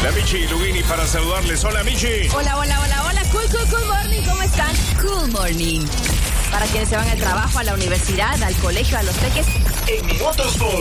La Michi Lugini para saludarles. Hola, Michi. Hola. Cool morning, ¿cómo están? Cool morning. Para quienes se van al trabajo, a la universidad, al colegio, a los peques. En Motorsport.